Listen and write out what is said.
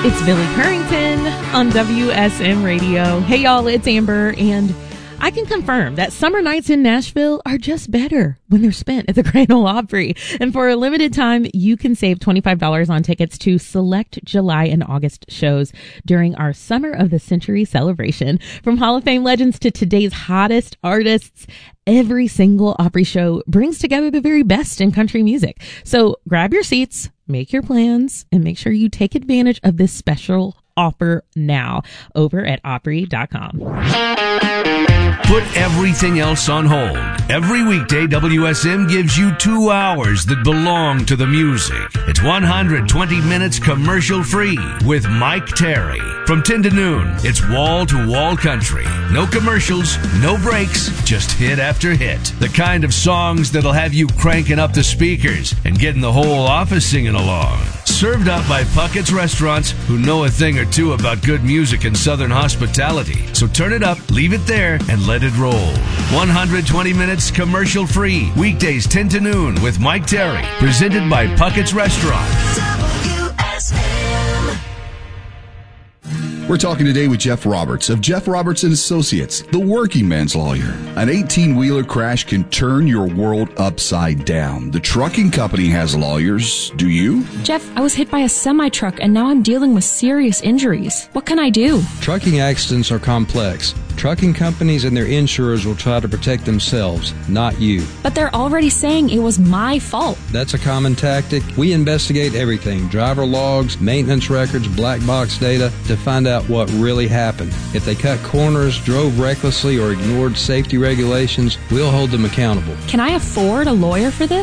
It's Billy Currington on WSM Radio. Hey, y'all, it's Amber, and I can confirm that summer nights in Nashville are just better when they're spent at the Grand Ole Opry. And for a limited time, you can save $25 on tickets to select July and August shows during our Summer of the Century celebration. From Hall of Fame legends to today's hottest artists, every single Opry show brings together the very best in country music. So grab your seats, make your plans, and make sure you take advantage of this special offer now over at Opry.com. Put everything else on hold. Every weekday, WSM gives you 2 hours that belong to the music. It's 120 minutes commercial-free with Mike Terry. From 10 to noon, it's wall-to-wall country. No commercials, no breaks, just hit after hit. The kind of songs that'll have you cranking up the speakers and getting the whole office singing along. Served up by Puckett's Restaurants, who know a thing or two about good music and Southern hospitality. So turn it up, leave it there, and let it roll. 120 minutes commercial-free. Weekdays 10 to noon with Mike Terry. Presented by Puckett's Restaurants. We're talking today with Jeff Roberts of Jeff Roberts & Associates, the working man's lawyer. An 18-wheeler crash can turn your world upside down. The trucking company has lawyers. Do you? Jeff, I was hit by a semi-truck and now I'm dealing with serious injuries. What can I do? Trucking accidents are complex. Trucking companies and their insurers will try to protect themselves, not you. But they're already saying it was my fault. That's a common tactic. We investigate everything, driver logs, maintenance records, black box data, to find out what really happened. If they cut corners, drove recklessly, or ignored safety regulations, we'll hold them accountable. Can I afford a lawyer for this?